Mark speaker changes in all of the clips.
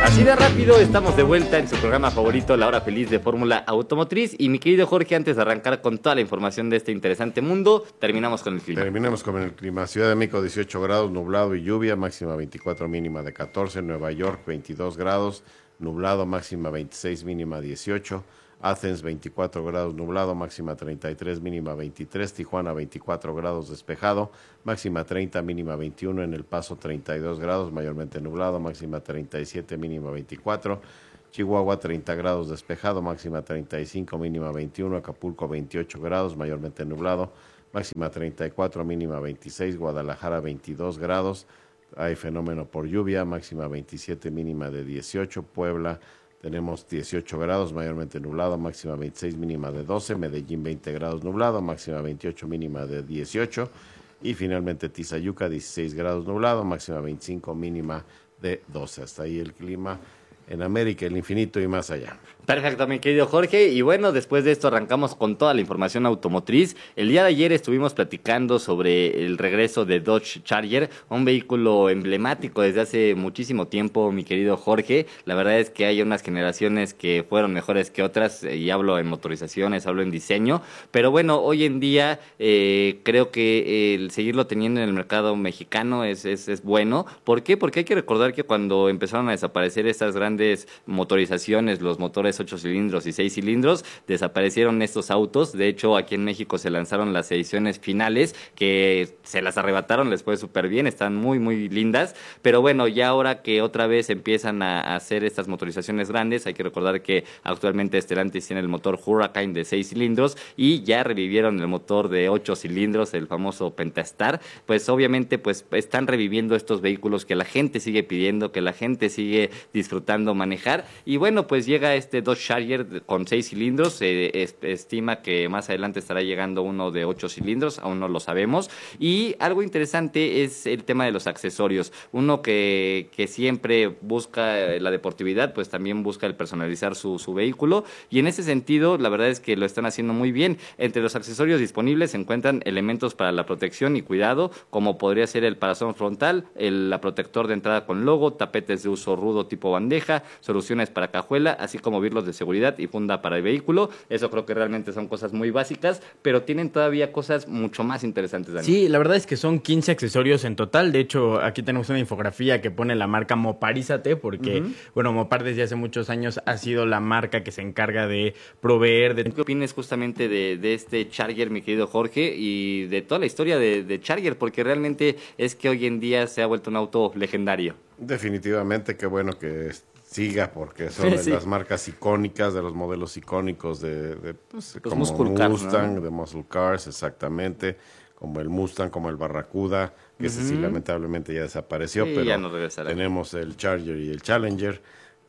Speaker 1: Así de rápido estamos de vuelta en su programa favorito, La Hora Feliz de Fórmula Automotriz. Y mi querido Jorge, antes de arrancar con toda la información de este interesante mundo, terminamos con el clima.
Speaker 2: Terminamos con el clima. Ciudad de México, 18 grados, nublado y lluvia, máxima 24, mínima de 14. Nueva York, 22 grados, nublado, máxima 26, mínima 18. Athens, 24 grados, nublado, máxima 33, mínima 23. Tijuana, 24 grados, despejado, máxima 30, mínima 21. En El Paso, 32 grados, mayormente nublado, máxima 37, mínima 24. Chihuahua, 30 grados, despejado, máxima 35, mínima 21. Acapulco, 28 grados, mayormente nublado, máxima 34, mínima 26. Guadalajara, 22 grados, hay fenómeno por lluvia, máxima 27, mínima de 18. Puebla, tenemos 18 grados, mayormente nublado, máxima 26, mínima de 12. Medellín, 20 grados, nublado, máxima 28, mínima de 18. Y finalmente Tizayuca, 16 grados, nublado, máxima 25, mínima de 12. Hasta ahí el clima en América, el infinito y más allá.
Speaker 1: Perfecto, mi querido Jorge. Y bueno, después de esto arrancamos con toda la información automotriz. El día de ayer estuvimos platicando sobre el regreso de Dodge Charger, un vehículo emblemático desde hace muchísimo tiempo, mi querido Jorge. La verdad es que hay unas generaciones que fueron mejores que otras, y hablo en motorizaciones, hablo en diseño. Pero bueno, hoy en día creo que el seguirlo teniendo en el mercado mexicano es bueno. ¿Por qué? Porque hay que recordar que cuando empezaron a desaparecer estas grandes motorizaciones, los motores 8 cilindros y 6 cilindros, desaparecieron estos autos. De hecho, aquí en México se lanzaron las ediciones finales, que se las arrebataron, les fue súper bien, están muy, muy lindas. Pero bueno, ya ahora que otra vez empiezan a hacer estas motorizaciones grandes, hay que recordar que actualmente Stellantis tiene el motor Hurricane de 6 cilindros y ya revivieron el motor de 8 cilindros, el famoso Pentastar. Pues obviamente pues están reviviendo estos vehículos que la gente sigue pidiendo, que la gente sigue disfrutando manejar. Y bueno, pues llega este Dodge Charger con 6 cilindros, se estima que más adelante estará llegando uno de 8 cilindros, aún no lo sabemos. Y algo interesante es el tema de los accesorios. Uno que siempre busca la deportividad, pues también busca el personalizar su vehículo, y en ese sentido la verdad es que lo están haciendo muy bien. Entre los accesorios disponibles se encuentran elementos para la protección y cuidado, como podría ser el parasol frontal, la protector de entrada con logo, tapetes de uso rudo tipo bandeja, soluciones para cajuela, así como birlos de seguridad y funda para el vehículo. Eso creo que realmente son cosas muy básicas, pero tienen todavía cosas mucho más interesantes, Dani.
Speaker 3: Sí, la verdad es que son 15 accesorios en total. De hecho, aquí tenemos una infografía que pone la marca Moparízate, porque, bueno, Mopar desde hace muchos años ha sido la marca que se encarga de proveer de...
Speaker 1: ¿Qué opinas justamente de este Charger, mi querido Jorge, y de toda la historia de Charger? Porque realmente es que hoy en día se ha vuelto un auto legendario.
Speaker 2: Definitivamente, qué bueno que siga, porque son de las marcas icónicas, de los modelos icónicos pues, como
Speaker 1: Muscle Cars,
Speaker 2: Mustang,
Speaker 1: ¿no?
Speaker 2: de Muscle Cars, exactamente, como el Mustang, como el Barracuda, que ese sí lamentablemente ya desapareció,
Speaker 1: Sí,
Speaker 2: pero
Speaker 1: ya no regresará.
Speaker 2: tenemos el Charger y el Challenger,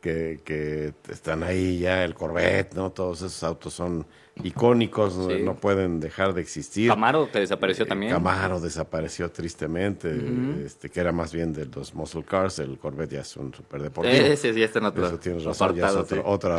Speaker 2: que están ahí ya, el Corvette, ¿no? Todos esos autos son icónicos,
Speaker 1: Sí.
Speaker 2: no pueden dejar de existir.
Speaker 1: Camaro, que desapareció también.
Speaker 2: Camaro desapareció tristemente, que era más bien de los muscle cars. El Corvette ya es un superdeportivo.
Speaker 1: Ese ya está en otro
Speaker 2: Eso tienes razón, ya es
Speaker 1: apartado,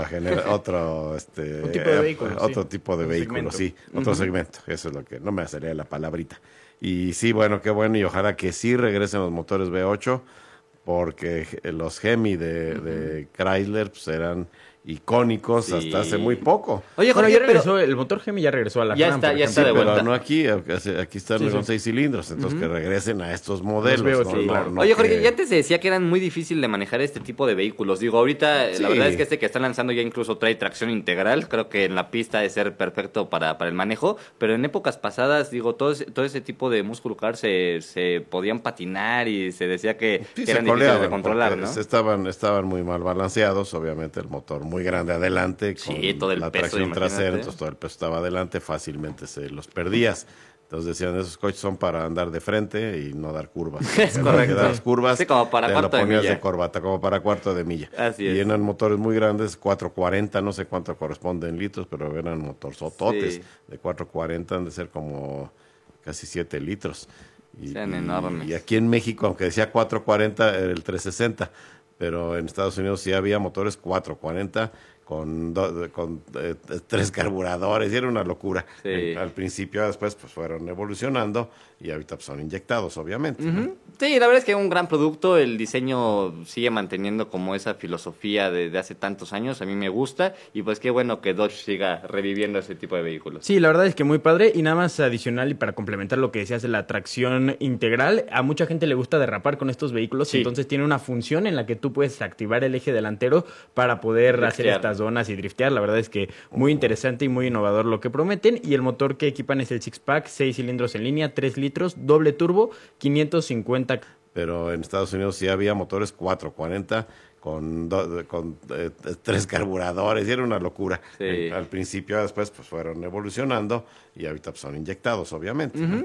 Speaker 2: otro
Speaker 3: Un tipo de vehículo,
Speaker 2: otro
Speaker 3: sí.
Speaker 2: tipo de
Speaker 3: Un
Speaker 2: vehículo,
Speaker 3: segmento.
Speaker 2: sí, otro segmento. Eso es lo que no me salía la palabrita. Y sí, bueno, qué bueno, y ojalá que sí regresen los motores V8, porque los Hemi de Chrysler pues, eran icónicos
Speaker 1: Sí.
Speaker 2: hasta hace muy poco.
Speaker 1: Oye,
Speaker 3: Bueno,
Speaker 1: Jorge,
Speaker 3: ya
Speaker 1: pero...
Speaker 3: regresó, el motor Hemi ya regresó a la
Speaker 1: Ya
Speaker 3: RAM,
Speaker 1: está,
Speaker 3: por
Speaker 1: ya
Speaker 3: ejemplo.
Speaker 1: está de vuelta.
Speaker 2: Pero no aquí están
Speaker 3: Sí,
Speaker 2: con
Speaker 3: sí.
Speaker 2: 6 cilindros, entonces que regresen a estos modelos.
Speaker 3: Los
Speaker 2: ¿no?
Speaker 3: V8, claro.
Speaker 2: No
Speaker 1: Oye, Jorge,
Speaker 2: que-
Speaker 1: ya antes se decía que eran muy difícil de manejar este tipo de vehículos. Digo, ahorita
Speaker 2: Sí.
Speaker 1: la verdad es que este que están lanzando ya incluso trae tracción integral. Creo que en la pista de ser perfecto para el manejo. Pero en épocas pasadas, digo, todo ese tipo de muscle cars se podían patinar y se decía que
Speaker 2: Sí,
Speaker 1: eran
Speaker 2: se
Speaker 1: difíciles de
Speaker 2: coleaban,
Speaker 1: controlar,
Speaker 2: porque
Speaker 1: ¿no?
Speaker 2: estaban muy mal balanceados, obviamente el motor muy grande adelante,
Speaker 1: Sí,
Speaker 2: con
Speaker 1: todo el
Speaker 2: la
Speaker 1: peso,
Speaker 2: tracción
Speaker 1: imagínate.
Speaker 2: trasera, entonces todo el peso estaba adelante, fácilmente se los perdías. Entonces decían, esos coches son para andar de frente y no dar curvas.
Speaker 1: Es
Speaker 2: En
Speaker 1: correcto.
Speaker 2: vez de dar las curvas,
Speaker 1: Sí, como para
Speaker 2: te
Speaker 1: cuarto
Speaker 2: lo
Speaker 1: de
Speaker 2: ponías
Speaker 1: milla.
Speaker 2: de corbata, como para cuarto de milla.
Speaker 1: Así
Speaker 2: y
Speaker 1: es.
Speaker 2: eran motores muy grandes, 440, no sé cuánto corresponde en litros, pero eran motorzototes.
Speaker 1: Sí.
Speaker 2: De 440 han de ser como casi 7 litros.
Speaker 1: Sean enormes.
Speaker 2: Y aquí en México, aunque decía 440, era el 360, pero en Estados Unidos sí había motores 440 con 3 carburadores, y era una locura.
Speaker 1: Sí.
Speaker 2: Al principio, después pues fueron evolucionando y ahorita pues, son inyectados, obviamente. ¿No?
Speaker 1: Sí, la verdad es que es un gran producto, el diseño sigue manteniendo como esa filosofía de hace tantos años, a mí me gusta, y pues qué bueno que Dodge siga reviviendo ese tipo de vehículos.
Speaker 3: Sí, la verdad es que muy padre, y nada más adicional y para complementar lo que decías de la tracción integral, a mucha gente le gusta derrapar con estos vehículos,
Speaker 1: Sí.
Speaker 3: entonces tiene una función en la que tú puedes activar el eje delantero para poder hacer
Speaker 1: Driftear.
Speaker 3: estas donas y driftear. La verdad es que muy interesante y muy innovador lo que prometen, y el motor que equipan es el Six-Pack, 6 cilindros en línea, 3 litros, doble turbo, 550.
Speaker 2: Pero en Estados Unidos sí había motores 440 con 3 carburadores, y era una locura.
Speaker 1: Sí.
Speaker 2: Al principio, después pues fueron evolucionando y ahorita pues, son inyectados, obviamente. ¿No?